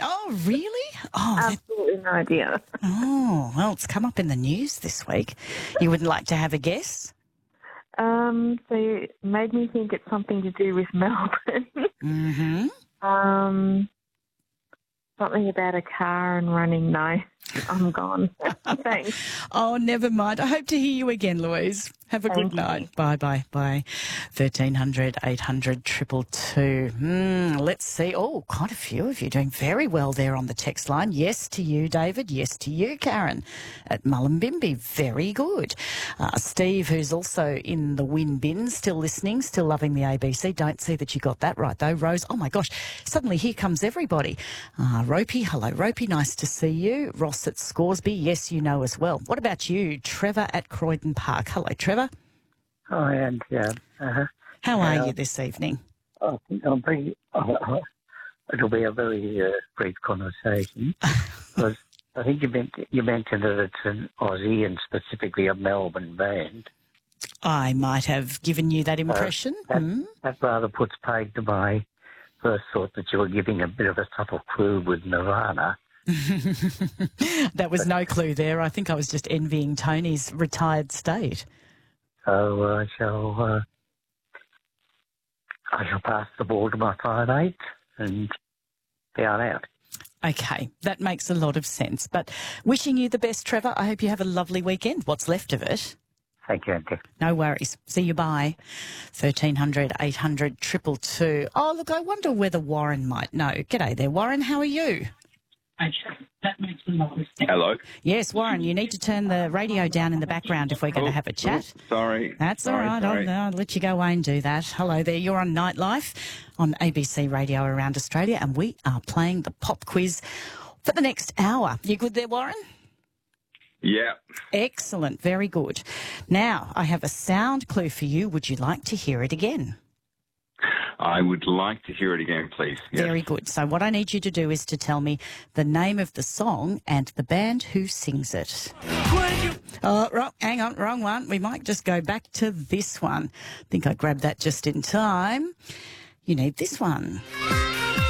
Oh, really? Oh, Absolutely no idea. well, it's come up in the news this week. You wouldn't like to have a guess? So it made me think it's something to do with Melbourne. Mm-hmm. Something about a car and running. No, I'm gone. Thanks. Oh, never mind. I hope to hear you again, Louise. Have a good night. Bye. 1300 800 222. Let's see. Oh, quite a few of you doing very well there on the text line. Yes to you, David. Yes to you, Karen at Mullumbimby. Very good. Steve, who's also in the win bin, still listening, still loving the ABC. Don't see that you got that right, though. Rose, oh, my gosh, suddenly here comes everybody. Ropey, hello, Ropey. Nice to see you. Ross at Scoresby. Yes, you know as well. What about you? Trevor at Croydon Park. Hello, Trevor. Hi, and How are you this evening? I think I'm pretty. It'll be a very brief conversation because I think you mentioned that it's an Aussie and specifically a Melbourne band. I might have given you that impression. That rather puts paid to my first thought that you were giving a bit of a subtle clue with Nirvana. That was no clue there. I think I was just envying Tony's retired state. So I shall pass the ball to my 5'8" and be on out. Okay, that makes a lot of sense. But wishing you the best, Trevor. I hope you have a lovely weekend, what's left of it. Thank you, Auntie. No worries. See you, bye. 1300 800 222. Oh, look, I wonder whether Warren might know. G'day there, Warren. How are you? That makes a lot of sense. Hello. Yes, Warren, you need to turn the radio down in the background if we're going to have a chat. Sorry. That's all right. I'll let you go away and do that. Hello there. You're on Nightlife on ABC Radio around Australia, and we are playing the pop quiz for the next hour. You good there, Warren? Yeah. Excellent. Very good. Now, I have a sound clue for you. Would you like to hear it again? I would like to hear it again, please. Yes. Very good. So what I need you to do is to tell me the name of the song and the band who sings it. Hang on, wrong one. We might just go back to this one. I think I grabbed that just in time. You need this one.